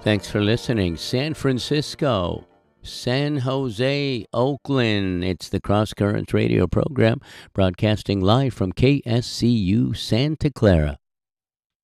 Thanks for listening. San Francisco, San Jose, Oakland. It's the Cross Currents radio program broadcasting live from KSCU Santa Clara.